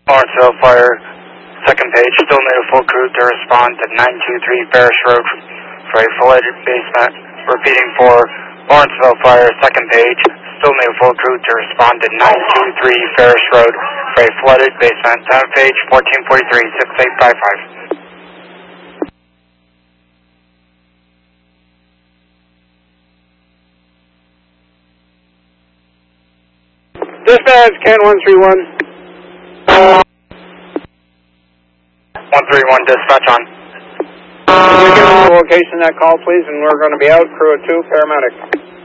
Lawrenceville Fire, second page, still need a full crew to respond to 923 Ferris Road for a flooded basement. Repeating for Lawrenceville Fire, second page, still need a full crew to respond to 923 Ferris Road for a flooded basement. 10th page, 1443, 6855. Dispatch, Ken 131. 131, dispatch on. Can you give us the location of that call, please? And we're going to be out, crew of 2, paramedic.